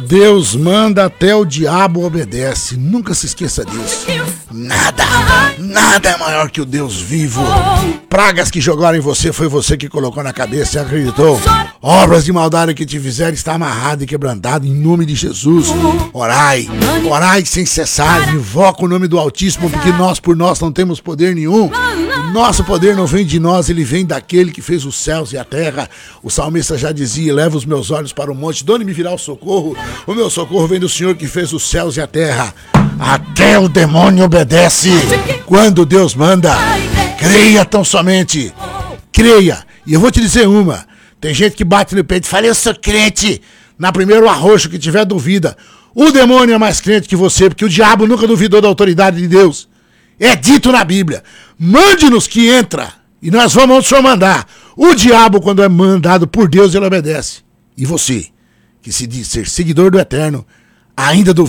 Deus manda, até o diabo obedece. Nunca se esqueça disso. Nada é maior que o Deus vivo. Pragas que jogaram em você, foi você que colocou na cabeça e acreditou. Obras de maldade que te fizeram está amarrado e quebrantado em nome de Jesus. Orai sem cessar. Invoca o nome do Altíssimo, porque nós por nós não temos poder nenhum. O nosso poder não vem de nós, ele vem daquele que fez os céus e a terra. O salmista já dizia: leva os meus olhos para o monte, de onde me virá o socorro? O meu socorro vem do Senhor que fez os céus e a terra. Até o demônio obedece quando Deus manda. Creia tão somente. Creia. E eu vou te dizer uma. Tem gente que bate no peito e fala: eu sou crente. Na primeiro arroxo que tiver duvida. O demônio é mais crente que você, porque o diabo nunca duvidou da autoridade de Deus. É dito na Bíblia: mande-nos que entra, e nós vamos onde o Senhor mandar. O diabo, quando é mandado por Deus, ele obedece. E você, que se diz ser seguidor do Eterno, ainda duvida.